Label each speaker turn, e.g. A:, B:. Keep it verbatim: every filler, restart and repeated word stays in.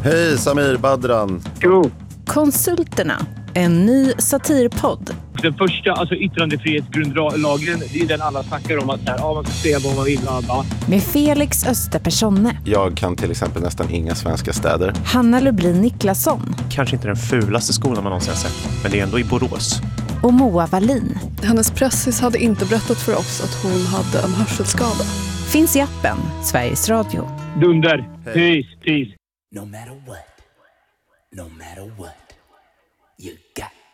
A: Hej Samir Badran.
B: Jo.
C: Konsulterna, en ny satirpodd.
B: Den första, alltså yttrandefrihetsgrundlagen, det är den alla snackar om att här, ja, man ska säga vad man vill. Ja.
C: Med Felix Österpersonne.
A: Jag kan till exempel nästan inga svenska städer.
C: Hanna Lublin Niklasson.
D: Kanske inte den fulaste skolan man någonsin har sett, men det är ändå i Borås.
C: Och Moa Wallin.
E: Hennes pressis hade inte berättat för oss att hon hade en hörselskada.
C: Finns i appen Sveriges Radio.
B: Dunder. Peace, peace.
F: No matter what, no matter what, you got